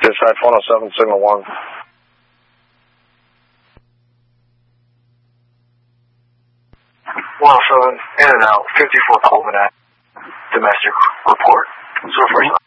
Dispatch 107, signal 1. 107, in and out, 54 Colvin at domestic report. 047.